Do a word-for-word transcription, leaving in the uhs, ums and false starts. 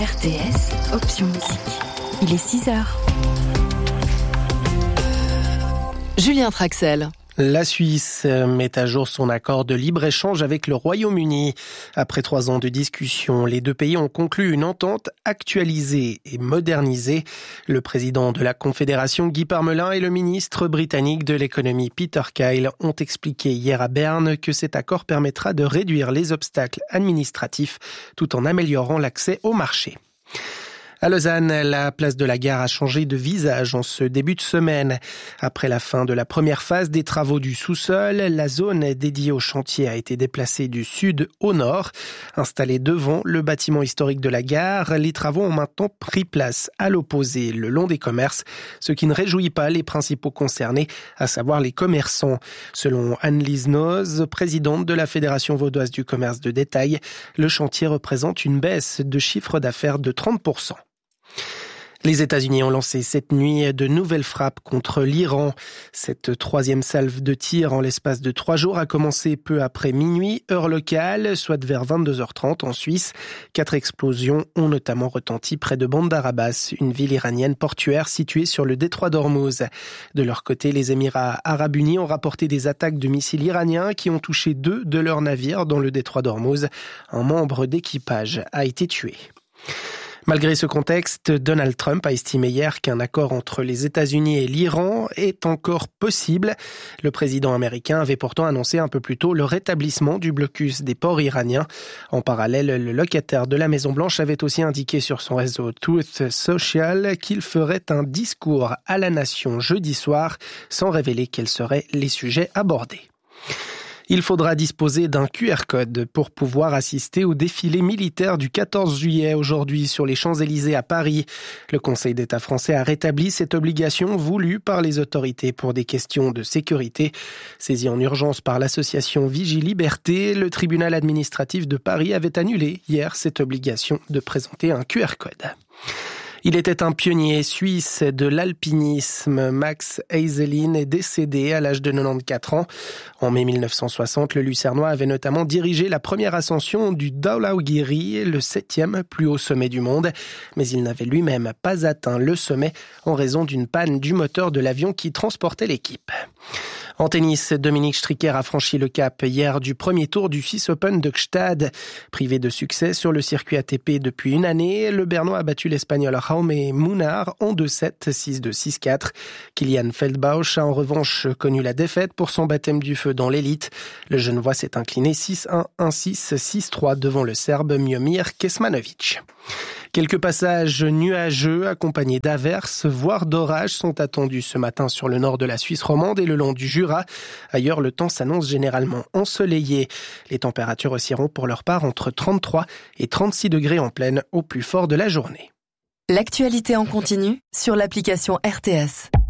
R T S, option musique. Il est six heures. Julien Traxel. La Suisse met à jour son accord de libre-échange avec le Royaume-Uni. Après trois ans de discussion, les deux pays ont conclu une entente actualisée et modernisée. Le président de la Confédération, Guy Parmelin, et le ministre britannique de l'économie, Peter Kyle, ont expliqué hier à Berne que cet accord permettra de réduire les obstacles administratifs tout en améliorant l'accès au marché. À Lausanne, la place de la Gare a changé de visage en ce début de semaine. Après la fin de la première phase des travaux du sous-sol, la zone dédiée au chantier a été déplacée du sud au nord. Installée devant le bâtiment historique de la gare, les travaux ont maintenant pris place à l'opposé, le long des commerces, ce qui ne réjouit pas les principaux concernés, à savoir les commerçants. Selon Anne-Lise Noz, présidente de la Fédération vaudoise du commerce de détail, le chantier représente une baisse de chiffre d'affaires de trente pour cent. Les États-Unis ont lancé cette nuit de nouvelles frappes contre l'Iran. Cette troisième salve de tir en l'espace de trois jours a commencé peu après minuit, heure locale, soit vers vingt-deux heures trente en Suisse. Quatre explosions ont notamment retenti près de Bandar Abbas, une ville iranienne portuaire située sur le détroit d'Ormuz. De leur côté, les Émirats arabes unis ont rapporté des attaques de missiles iraniens qui ont touché deux de leurs navires dans le détroit d'Ormuz. Un membre d'équipage a été tué. Malgré ce contexte, Donald Trump a estimé hier qu'un accord entre les États-Unis et l'Iran est encore possible. Le président américain avait pourtant annoncé un peu plus tôt le rétablissement du blocus des ports iraniens. En parallèle, le locataire de la Maison-Blanche avait aussi indiqué sur son réseau Truth Social qu'il ferait un discours à la nation jeudi soir, sans révéler quels seraient les sujets abordés. Il faudra disposer d'un Q R code pour pouvoir assister au défilé militaire du quatorze juillet aujourd'hui sur les Champs-Élysées à Paris. Le Conseil d'État français a rétabli cette obligation voulue par les autorités pour des questions de sécurité. Saisi en urgence par l'association Vigile-Liberté, le tribunal administratif de Paris avait annulé hier cette obligation de présenter un Q R code. Il était un pionnier suisse de l'alpinisme. Max Eiselin est décédé à l'âge de quatre-vingt-quatorze ans. En mai mille neuf cent soixante, le Lucernois avait notamment dirigé la première ascension du Dhaulagiri, le septième plus haut sommet du monde. Mais il n'avait lui-même pas atteint le sommet en raison d'une panne du moteur de l'avion qui transportait l'équipe. En tennis, Dominique Stricker a franchi le cap hier du premier tour du Swiss Open de Gstaad. Privé de succès sur le circuit A T P depuis une année, le Bernois a battu l'Espagnol Jaume Munar en deux sept, six deux, six quatre. Kilian Feldbausch a en revanche connu la défaite pour son baptême du feu dans l'élite. Le Genevois s'est incliné six un, un six, six trois devant le Serbe Miomir Kesmanovic. Quelques passages nuageux accompagnés d'averses, voire d'orages, sont attendus ce matin sur le nord de la Suisse romande et le long du Jura. Ailleurs, le temps s'annonce généralement ensoleillé. Les températures oscilleront pour leur part entre trente-trois et trente-six degrés en pleine au plus fort de la journée. L'actualité en continu sur l'application R T S.